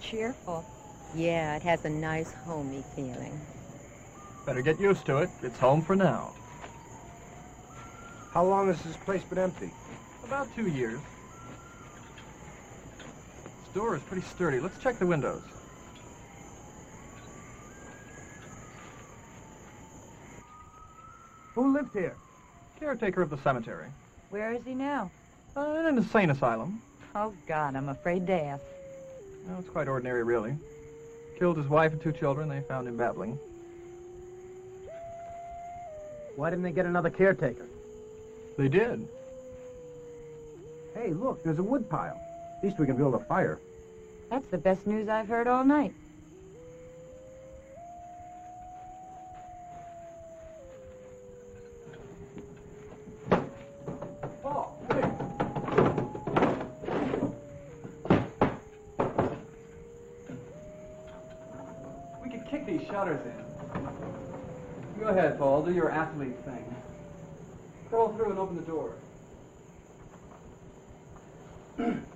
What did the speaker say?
cheerful. Yeah, it has a nice homey feeling. Better get used to it. It's home for now. How long has this place been empty? About 2 years. This door is pretty sturdy. Let's check the windows. Who lived here? Caretaker of the cemetery. Where is he now? In an insane asylum. Oh, God, I'm afraid to ask. No, it's quite ordinary, really. Killed his wife and 2 children. They found him babbling. Why didn't they get another caretaker? They did. Hey, look, there's a wood pile. At least we can build a fire. That's the best news I've heard all night. Paul, wait. We could kick these shutters in. Go ahead, Paul. Do your athlete thing. Crawl through and open the door.